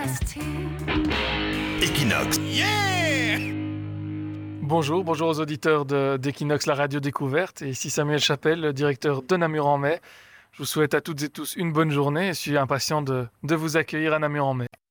Equinox. Yeah! Bonjour aux auditeurs d'Equinox, la radio découverte. Et ici Samuel Chapelle, le directeur de Namur-en-Mai. Je vous souhaite à toutes et tous une bonne journée et je suis impatient de vous accueillir à Namur-en-Mai.